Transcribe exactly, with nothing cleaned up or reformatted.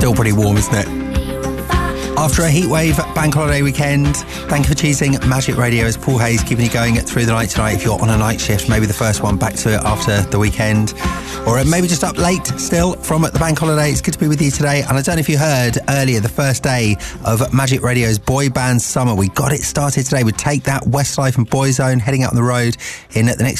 Still pretty warm, isn't it? After a heatwave bank holiday weekend, thank you for choosing Magic Radio as Paul Hayes keeping you going through the night tonight. If you're on a night shift, maybe the first one back to it after the weekend, or maybe just up late still from the bank holiday. It's good to be with you today. And I don't know if you heard earlier, the first day of Magic Radio's Boy Band Summer. We got it started today with Take That, Westlife and Boyzone heading out on the road in the next